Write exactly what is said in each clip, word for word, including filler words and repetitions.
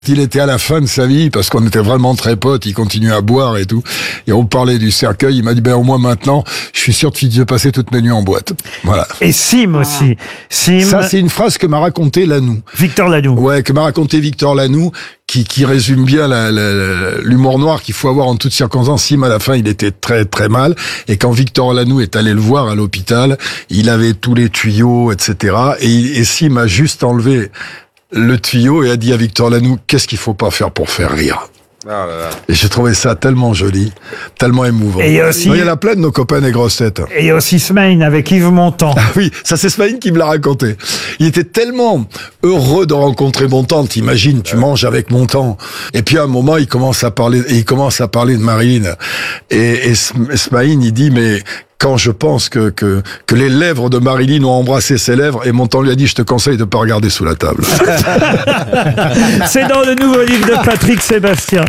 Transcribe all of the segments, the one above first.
Il était à la fin de sa vie, parce qu'on était vraiment très potes, il continuait à boire et tout. Et on parlait du cercueil, il m'a dit, ben au moins maintenant, je suis sûr de de passer toutes mes nuits en boîte. Voilà. Et Sim aussi. Sim. Ça, c'est une phrase que m'a raconté Lanoux. Victor Lanoux. Ouais, que m'a raconté Victor Lanoux, qui, qui résume bien la, la, l'humour noir qu'il faut avoir en toutes circonstances. Sim, à la fin, il était très très mal. Et quand Victor Lanoux est allé le voir à l'hôpital, il avait tous les tuyaux, et cetera. Et, et Sim a juste enlevé le tuyau et a dit à Victor Lanoux, qu'est-ce qu'il faut pas faire pour faire rire? Oh là là. Et j'ai trouvé ça tellement joli, tellement émouvant. Et il y a aussi... Il y en a plein de nos copains des grosses têtes. Et il y a aussi Smaïn avec Yves Montand. Ah oui, ça c'est Smaïn qui me l'a raconté. Il était tellement heureux de rencontrer Montand. T'imagines, tu manges avec Montand. Et puis à un moment, il commence à parler, et il commence à parler de Marilyn. Et, et Smaïn, il dit, mais quand je pense que, que, que les lèvres de Marilyn ont embrassé ses lèvres, et Montand lui a dit, je te conseille de pas regarder sous la table. C'est dans le nouveau livre de Patrick Sébastien.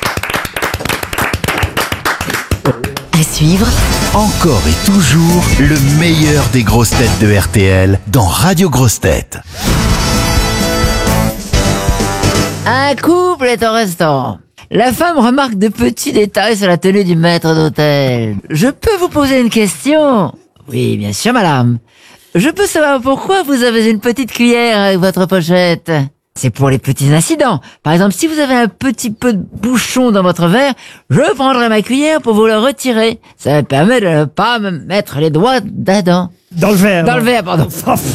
À suivre, encore et toujours le meilleur des grosses têtes de R T L dans Radio Grosses Têtes. Un couple est au restaurant. La femme remarque de petits détails sur la tenue du maître d'hôtel. Je peux vous poser une question? Oui, bien sûr, madame. Je peux savoir pourquoi vous avez une petite cuillère avec votre pochette? C'est pour les petits incidents. Par exemple, si vous avez un petit peu de bouchon dans votre verre, je prendrai ma cuillère pour vous le retirer. Ça me permet de ne pas me mettre les doigts dedans. Dans le verre. Dans le verre, pardon.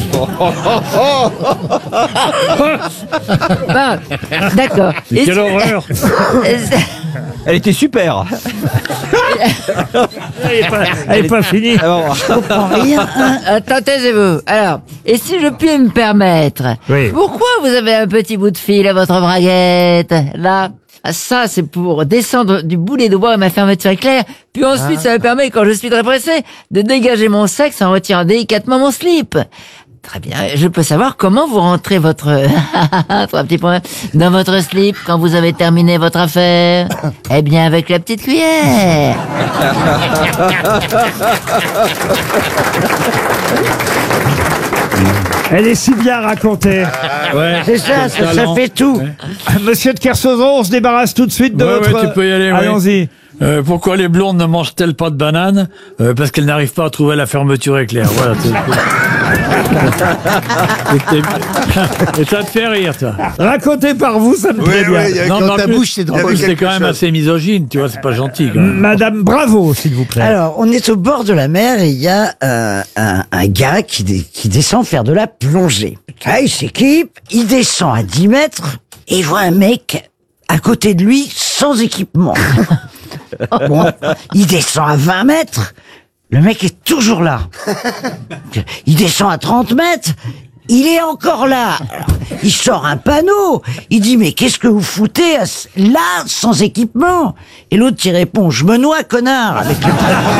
Bon, d'accord. Et quelle si- horreur. Elle était super. Elle est pas, elle est pas finie. Je comprends rien. Attends, taisez-vous. Alors, et si je puis me permettre, Oui. pourquoi vous avez un petit bout de fil à votre braguette, là? Ah, ça, c'est pour descendre du bout des doigts à ma fermeture éclair. Puis ensuite, ça me permet, quand je suis très pressé, de dégager mon sexe en retirant délicatement mon slip. Très bien. Je peux savoir comment vous rentrez votre... Trois petits points. Dans votre slip quand vous avez terminé votre affaire. Eh bien, avec la petite cuillère. Elle est si bien racontée. Ouais. C'est ça, ça, ça fait tout. Monsieur de Kersauzon, on se débarrasse tout de suite de Ouais, votre... ouais, tu peux y aller, ouais. Allons-y. Euh, pourquoi les blondes ne mangent-elles pas de bananes? euh, Parce qu'elles n'arrivent pas à trouver la fermeture éclair. Voilà. Et ça te fait rire, toi. Raconté par vous, ça me plaît bien. Non, mais en ta plus- bouche, c'est en drôle. plus, c'est Quelque quand même chose. assez misogyne, tu vois, c'est pas gentil. Quand même. Madame Bravo, s'il vous plaît. Alors, on est au bord de la mer et il y a euh, un, un gars qui, dé- qui descend faire de la plongée. Là, il s'équipe, il descend à dix mètres et il voit un mec à côté de lui sans équipement. Bon, il descend à vingt mètres, le mec est toujours là. Il descend à trente mètres, il est encore là. Alors, il sort un panneau, il dit mais qu'est-ce que vous foutez à ce- là sans équipement? Et l'autre il répond je me noie connard avec le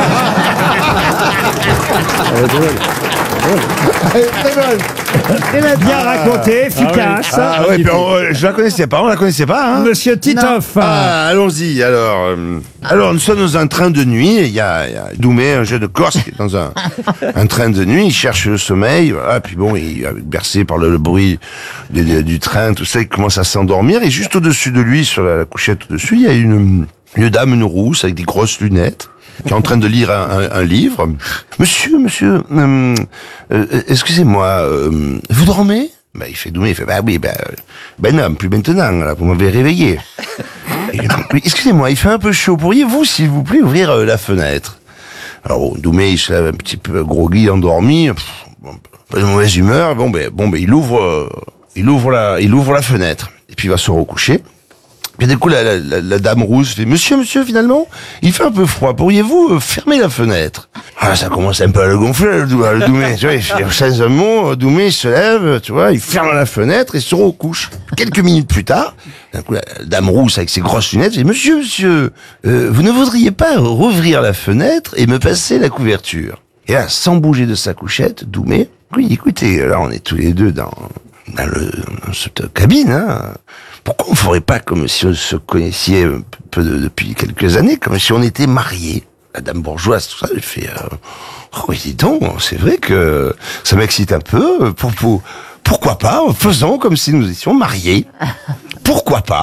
Bien raconté, efficace. Ah ouais, puis on- je la connaissais pas, on la connaissait pas, hein. Monsieur Titoff. Ah, allons-y, alors. euh, alors, nous sommes dans un train de nuit, et il y a, il y a Doumé, un jeune de Corse, qui est dans un, un train de nuit, il cherche le sommeil, voilà, puis bon, il est bercé par le, le bruit des- des- du train, tout ça, il commence à s'endormir, et juste au-dessus de lui, sur la, la couchette au-dessus, il y a une, une dame, une rousse, avec des grosses lunettes, qui est en train de lire un, un- un livre. Monsieur, monsieur, euh, euh, excusez-moi, euh, vous dormez? Bah, il fait Doumé, il fait, bah oui, bah, euh, ben non, plus maintenant, là, vous m'avez réveillé. Et, oui, excusez-moi, il fait un peu chaud. Pourriez-vous, s'il vous plaît, ouvrir euh, la fenêtre? Alors, bon, Doumé, il se lève un petit peu groggy, endormi, pff, bon, pas de mauvaise humeur. Bon, ben, bon, ben, il ouvre, euh, il ouvre la, il ouvre la fenêtre. Et puis, il va se recoucher. Puis, du coup, la, la, la, la dame rousse fait, monsieur, monsieur, finalement, il fait un peu froid. Pourriez-vous euh, fermer la fenêtre? Ah, ça commence un peu à le gonfler, le, Dou- le Doumé. Tu vois, il fait sans un mot, Doumé se lève, tu vois, il ferme la fenêtre et se recouche. Quelques minutes plus tard, d'un coup, la, la dame rousse avec ses grosses lunettes fait, monsieur, monsieur, euh, vous ne voudriez pas rouvrir la fenêtre et me passer la couverture? Et là, sans bouger de sa couchette, Doumé, oui, écoutez, là, on est tous les deux dans, dans, le, dans cette cabine, hein. Pourquoi on ne ferait pas comme si on se connaissait un peu de- depuis quelques années, comme si on était mariés? La dame bourgeoise, tout ça, elle fait, euh, oh, oui, dis donc, c'est vrai que ça m'excite un peu, pour, pour, pourquoi pas, faisons comme si nous étions mariés. pourquoi pas